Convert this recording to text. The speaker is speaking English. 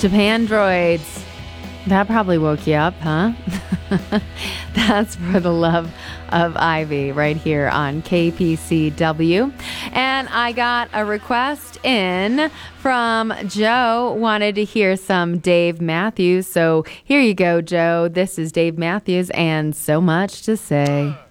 Japan Droids. That probably woke you up, huh? That's For the Love of Ivy right here on KPCW. And I got a request in from Joe, wanted to hear some Dave Matthews. So here you go, Joe. This is Dave Matthews and So Much to Say.